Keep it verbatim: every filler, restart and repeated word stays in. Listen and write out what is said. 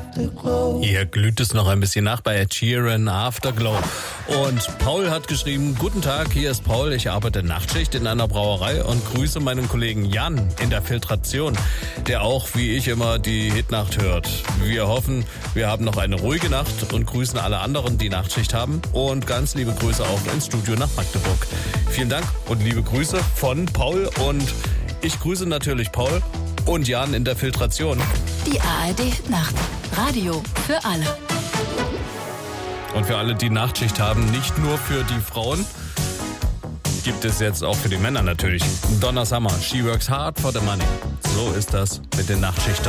Hier glüht es noch ein bisschen nach bei Ed Sheeran, Afterglow. Und Paul hat geschrieben, guten Tag, hier ist Paul, ich arbeite Nachtschicht in einer Brauerei und grüße meinen Kollegen Jan in der Filtration, der auch wie ich immer die Hitnacht hört. Wir hoffen, wir haben noch eine ruhige Nacht und grüßen alle anderen, die Nachtschicht haben. Und ganz liebe Grüße auch ins Studio nach Magdeburg. Vielen Dank und liebe Grüße von Paul, und ich grüße natürlich Paul und Jan in der Filtration. Die A R D-Hitnacht. Radio für alle. Und für alle, die Nachtschicht haben, nicht nur für die Frauen, gibt es jetzt auch für die Männer natürlich. Donna Summer, She Works Hard for the Money. So ist das mit den Nachtschichtern.